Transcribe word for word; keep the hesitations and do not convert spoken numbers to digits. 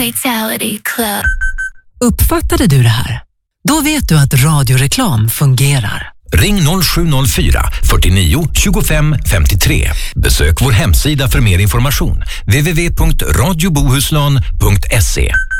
Fatality Club. Uppfattade du det här? Då vet du att radioreklam fungerar. Ring noll sju noll fyra, fyrtionio, tjugofem, femtiotre. Besök vår hemsida för mer information. w w w punkt radiobohuslän punkt se.